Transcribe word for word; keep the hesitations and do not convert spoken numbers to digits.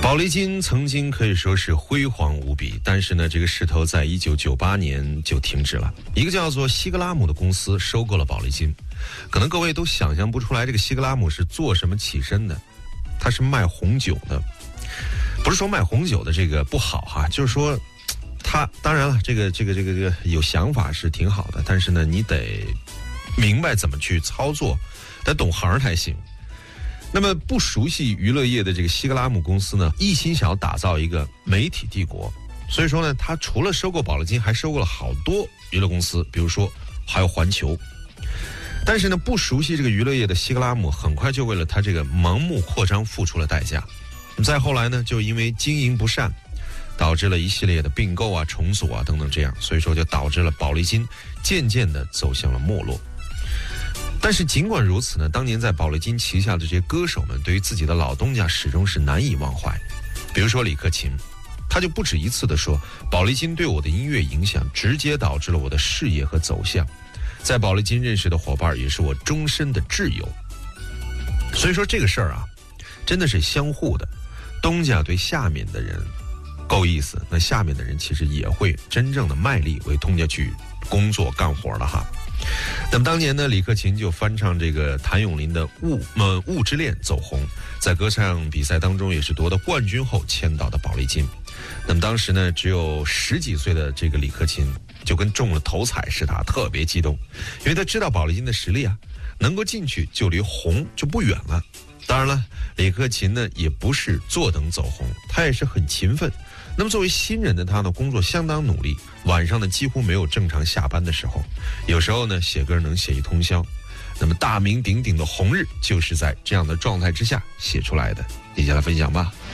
宝丽金曾经可以说是辉煌无比，但是呢，这个势头在一九九八年就停止了。一个叫做西格拉姆的公司收购了宝丽金，可能各位都想象不出来，这个西格拉姆是做什么起身的？它是卖红酒的，不是说卖红酒的这个不好哈，就是说，它当然了，这个这个这个这个有想法是挺好的，但是呢，你得明白怎么去操作，得懂行才行。那么不熟悉娱乐业的这个西格拉姆公司呢，一心想要打造一个媒体帝国，所以说呢，他除了收购宝丽金，还收购了好多娱乐公司，比如说还有环球。但是呢，不熟悉这个娱乐业的西格拉姆，很快就为了他这个盲目扩张付出了代价。再后来呢，就因为经营不善，导致了一系列的并购啊、重组啊等等这样，所以说就导致了宝丽金渐渐的走向了没落。但是尽管如此呢，当年在宝丽金旗下的这些歌手们，对于自己的老东家始终是难以忘怀。比如说李克勤，他就不止一次的说，宝丽金对我的音乐影响直接导致了我的事业和走向，在宝丽金认识的伙伴也是我终身的挚友。所以说这个事儿啊，真的是相互的，东家对下面的人够意思，那下面的人其实也会真正的卖力为东家去工作干活的哈。那么当年呢，李克勤就翻唱这个谭咏麟的《雾呃雾之恋》走红，在歌唱比赛当中也是夺得冠军后签到的宝丽金。那么当时呢，只有十几岁的这个李克勤就跟中了头彩似的，特别激动，因为他知道宝丽金的实力啊，能够进去就离红就不远了。当然了，李克勤呢也不是坐等走红，他也是很勤奋。那么作为新人的他呢，工作相当努力，晚上呢几乎没有正常下班的时候，有时候呢写歌能写一通宵。那么大名鼎鼎的《红日》就是在这样的状态之下写出来的，接下来分享吧。